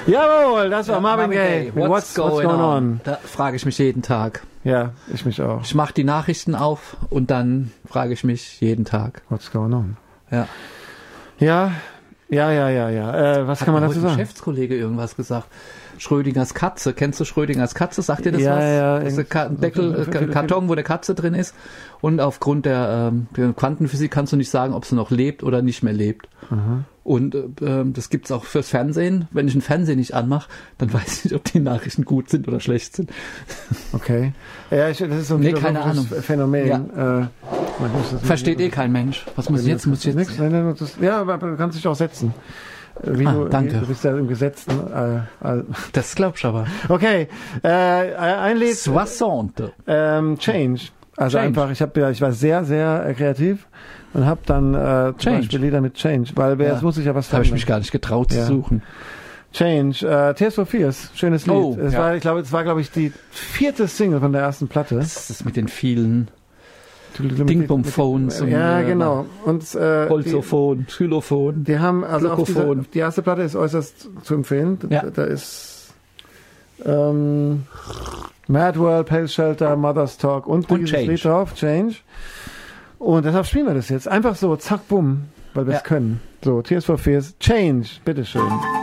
Jawohl, das war Marvin Gaye. What's going on? Da frage ich mich jeden Tag. Ja, ich mich auch. Ich mache die Nachrichten auf und dann frage ich mich jeden Tag. What's going on? Ja. Ja. Was kann man dazu sagen? Hat ein Geschäftskollege irgendwas gesagt? Schrödingers Katze. Kennst du Schrödingers Katze? Sagt dir das was? Ja. Das ist ein Karton, wo eine Katze drin ist. Und aufgrund der Quantenphysik kannst du nicht sagen, ob sie noch lebt oder nicht mehr lebt. Aha. Und das gibt's auch fürs Fernsehen. Wenn ich ein Fernsehen nicht anmache, dann weiß ich nicht, ob die Nachrichten gut sind oder schlecht sind. Okay. Ja, das ist so ein keine Ahnung. Phänomen. Ja. Versteht kein Mensch. Was muss ich jetzt? Ja, aber du kannst dich auch setzen. Danke. Du bist ja im Gesetzten. Das glaubst du aber. Okay. Ein Lied. Soixante. Change. Also einfach, ich war sehr, sehr kreativ und habe dann zum Beispiel Lieder mit Change, weil jetzt muss ich ja was habe ich mich gar nicht getraut zu suchen. Change, Tears for Fears, schönes Lied. Oh, es war, glaube ich, die 4. Single von der ersten Platte. Das ist mit den vielen Ding-Bum-Phones. Ja, genau. Und Holzophon, Xylophon. Die haben, also auf die erste Platte ist äußerst zu empfehlen. Ja. Da ist Mad World, Pale Shelter, Mother's Talk und dieses Lied drauf, Change. Und deshalb spielen wir das jetzt. Einfach so, zack, bumm, weil wir es können. So, Tears for Fears, Change, bitteschön.